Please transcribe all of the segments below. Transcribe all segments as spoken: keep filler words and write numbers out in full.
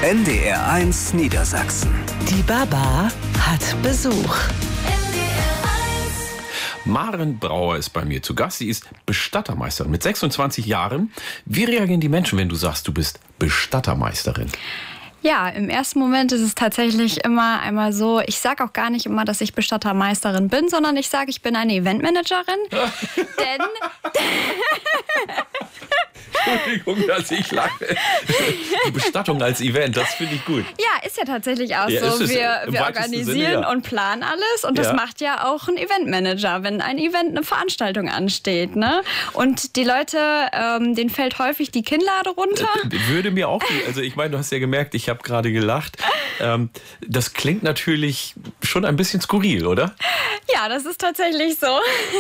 N D R eins Niedersachsen. Die Baba hat Besuch. Maren Brauer ist bei mir zu Gast. Sie ist Bestattermeisterin mit sechsundzwanzig Jahren. Wie reagieren die Menschen, wenn du sagst, du bist Bestattermeisterin? Ja, im ersten Moment ist es tatsächlich immer einmal so, ich sage auch gar nicht immer, dass ich Bestattermeisterin bin, sondern ich sage, ich bin eine Eventmanagerin. denn... Entschuldigung, dass ich lache. Die Bestattung als Event, das finde ich gut. Ja, ist ja tatsächlich auch ja, so. Wir, wir organisieren Sinne, ja. und planen alles und das ja. macht ja auch ein Eventmanager, wenn ein Event, eine Veranstaltung ansteht. Ne? Und die Leute, ähm, denen fällt häufig die Kinnlade runter. Würde mir auch, also ich meine, du hast ja gemerkt, ich habe gerade gelacht. Ähm, das klingt natürlich schon ein bisschen skurril, oder? Ja, das ist tatsächlich so.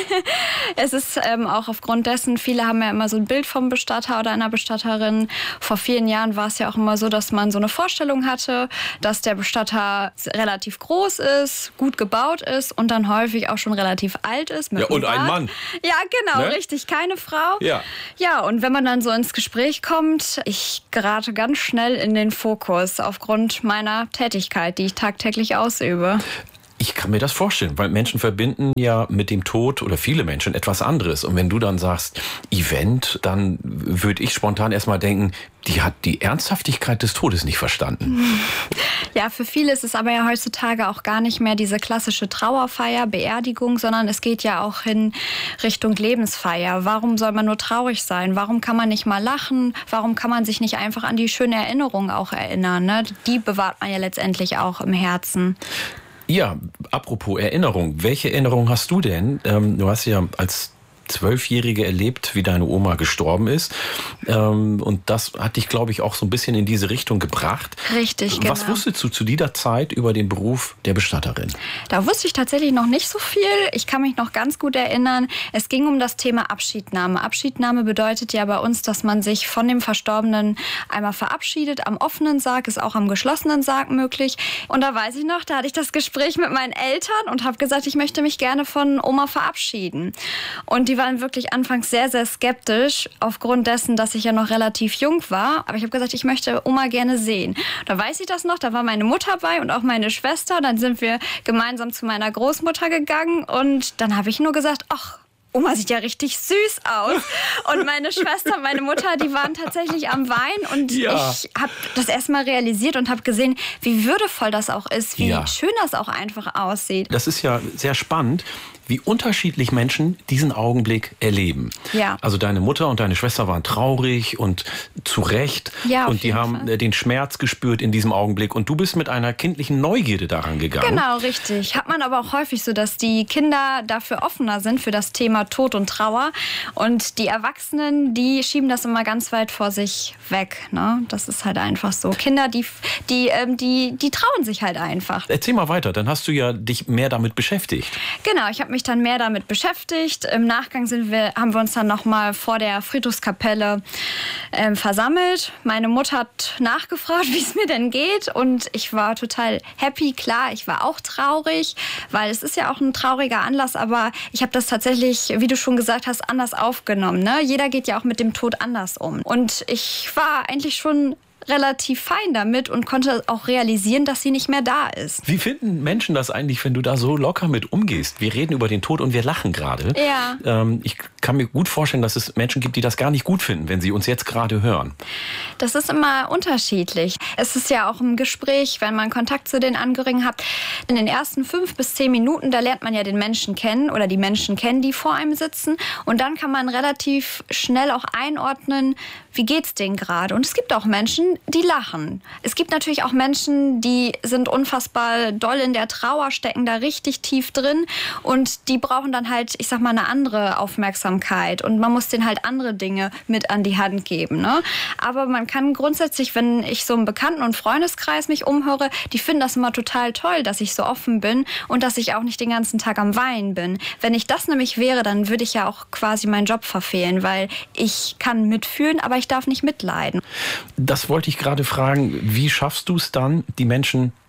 Es ist ähm, auch aufgrund dessen, viele haben ja immer so ein Bild vom Bestatter oder einer Bestatterin. Vor vielen Jahren war es ja auch immer so, dass man so eine Vorstellung hatte, dass der Bestatter relativ groß ist, gut gebaut ist und dann häufig auch schon relativ alt ist. Mit ja, und Bart. ein Mann. Ja, genau, ne? richtig, keine Frau. Ja. Ja, und wenn man dann so ins Gespräch kommt, ich gerate ganz schnell in den Fokus aufgrund meiner Tätigkeit, die ich tagtäglich ausübe. Ich kann mir das vorstellen, weil Menschen verbinden ja mit dem Tod oder viele Menschen etwas anderes. Und wenn du dann sagst, Event, dann würde ich spontan erstmal denken, die hat die Ernsthaftigkeit des Todes nicht verstanden. Ja, für viele ist es aber ja heutzutage auch gar nicht mehr diese klassische Trauerfeier, Beerdigung, sondern es geht ja auch hin Richtung Lebensfeier. Warum soll man nur traurig sein? Warum kann man nicht mal lachen? Warum kann man sich nicht einfach an die schöne Erinnerung auch erinnern? Ne? Die bewahrt man ja letztendlich auch im Herzen. Ja, apropos Erinnerung. Welche Erinnerung hast du denn? Ähm, du hast ja als Zwölfjährige erlebt, wie deine Oma gestorben ist. Ähm, und das hat dich, glaube ich, auch so ein bisschen in diese Richtung gebracht. Richtig, genau. Was wusstest du zu dieser Zeit über den Beruf der Bestatterin? Da wusste ich tatsächlich noch nicht so viel. Ich kann mich noch ganz gut erinnern. Es ging um das Thema Abschiednahme. Abschiednahme bedeutet ja bei uns, dass man sich von dem Verstorbenen einmal verabschiedet. Am offenen Sarg ist auch am geschlossenen Sarg möglich. Und da weiß ich noch, da hatte ich das Gespräch mit meinen Eltern und habe gesagt, ich möchte mich gerne von Oma verabschieden. Und die Die waren wirklich anfangs sehr, sehr skeptisch, aufgrund dessen, dass ich ja noch relativ jung war. Aber ich habe gesagt, ich möchte Oma gerne sehen. Da weiß ich das noch, da war meine Mutter bei und auch meine Schwester. Dann sind wir gemeinsam zu meiner Großmutter gegangen und dann habe ich nur gesagt, ach, Oma sieht ja richtig süß aus. Und meine Schwester und meine Mutter, die waren tatsächlich am Weinen. Und ja. ich habe das erstmal realisiert und habe gesehen, wie würdevoll das auch ist, wie ja. schön das auch einfach aussieht. Das ist ja sehr spannend, wie unterschiedlich Menschen diesen Augenblick erleben. Ja. Also deine Mutter und deine Schwester waren traurig und zu Recht. Ja, auf und die jeden haben Fall. den Schmerz gespürt in diesem Augenblick. Und du bist mit einer kindlichen Neugierde daran gegangen. Genau, richtig. Hat man aber auch häufig so, dass die Kinder dafür offener sind, für das Thema Tod und Trauer. Und die Erwachsenen, die schieben das immer ganz weit vor sich weg. Ne? Das ist halt einfach so. Kinder, die, die, ähm, die, die trauen sich halt einfach. Erzähl mal weiter, dann hast du ja dich mehr damit beschäftigt. Genau, ich habe mich dann mehr damit beschäftigt. Im Nachgang sind wir, haben wir uns dann noch mal vor der Friedhofskapelle ähm, versammelt. Meine Mutter hat nachgefragt, wie es mir denn geht. Und ich war total happy. Klar, ich war auch traurig, weil es ist ja auch ein trauriger Anlass. Aber ich habe das tatsächlich, wie du schon gesagt hast, anders aufgenommen. Ne? Jeder geht ja auch mit dem Tod anders um. Und ich war eigentlich schon relativ fein damit und konnte auch realisieren, dass sie nicht mehr da ist. Wie finden Menschen das eigentlich, wenn du da so locker mit umgehst? Wir reden über den Tod und wir lachen gerade. Ja. Ähm, ich kann mir gut vorstellen, dass es Menschen gibt, die das gar nicht gut finden, wenn sie uns jetzt gerade hören. Das ist immer unterschiedlich. Es ist ja auch im Gespräch, wenn man Kontakt zu den Angehörigen hat. In den ersten fünf bis zehn Minuten, da lernt man ja den Menschen kennen oder die Menschen kennen, die vor einem sitzen. Und dann kann man relativ schnell auch einordnen, wie geht's denen gerade. Und es gibt auch Menschen, die lachen. Es gibt natürlich auch Menschen, die sind unfassbar doll in der Trauer, stecken da richtig tief drin und die brauchen dann halt, ich sag mal, eine andere Aufmerksamkeit und man muss denen halt andere Dinge mit an die Hand geben. Ne? Aber man kann grundsätzlich, wenn ich so im Bekannten- und Freundeskreis mich umhöre, die finden das immer total toll, dass ich so offen bin und dass ich auch nicht den ganzen Tag am Weinen bin. Wenn ich das nämlich wäre, dann würde ich ja auch quasi meinen Job verfehlen, weil ich kann mitfühlen, aber ich darf nicht mitleiden. Das wollte ich gerade fragen, wie schaffst du es dann, die Menschen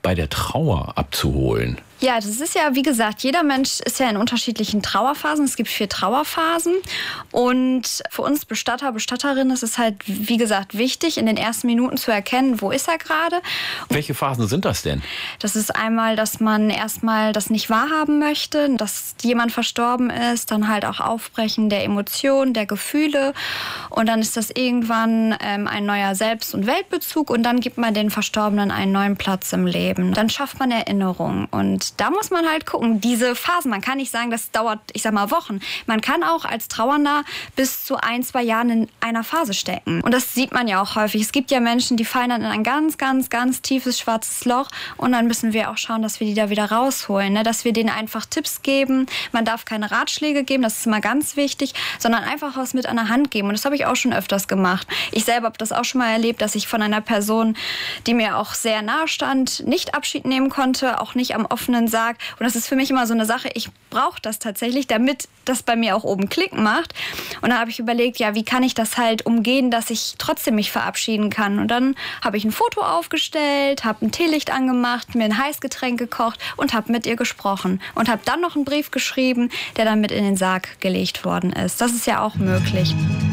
bei der Trauer abzuholen? Ja, das ist ja, wie gesagt, jeder Mensch ist ja in unterschiedlichen Trauerphasen. Es gibt vier Trauerphasen. Und für uns Bestatter, Bestatterinnen ist es halt, wie gesagt, wichtig, in den ersten Minuten zu erkennen, wo ist er gerade. Welche Phasen sind das denn? Das ist einmal, dass man erstmal das nicht wahrhaben möchte, dass jemand verstorben ist, dann halt auch Aufbrechen der Emotionen, der Gefühle. Und dann ist das irgendwann ähm, ein neuer Selbst- und Weltbezug und dann gibt man den Verstorbenen einen neuen Platz im Leben. Dann schafft man Erinnerung und da muss man halt gucken, diese Phasen, man kann nicht sagen, das dauert, ich sag mal, Wochen. Man kann auch als Trauernder bis zu ein, zwei Jahren in einer Phase stecken. Und das sieht man ja auch häufig. Es gibt ja Menschen, die fallen dann in ein ganz, ganz, ganz tiefes schwarzes Loch und dann müssen wir auch schauen, dass wir die da wieder rausholen, ne? Dass wir denen einfach Tipps geben. Man darf keine Ratschläge geben, das ist immer ganz wichtig, sondern einfach was mit an der Hand geben. Und das habe ich auch schon öfters gemacht. Ich selber habe das auch schon mal erlebt, dass ich von einer Person, die mir auch sehr nahe stand, nicht Abschied nehmen konnte, auch nicht am offenen Sarg. Und das ist für mich immer so eine Sache, ich brauche das tatsächlich, damit das bei mir auch oben Klick macht. Und dann habe ich überlegt, ja, wie kann ich das halt umgehen, dass ich trotzdem mich verabschieden kann. Und dann habe ich ein Foto aufgestellt, habe ein Teelicht angemacht, mir ein Heißgetränk gekocht und habe mit ihr gesprochen. Und habe dann noch einen Brief geschrieben, der dann mit in den Sarg gelegt worden ist. Das ist ja auch möglich.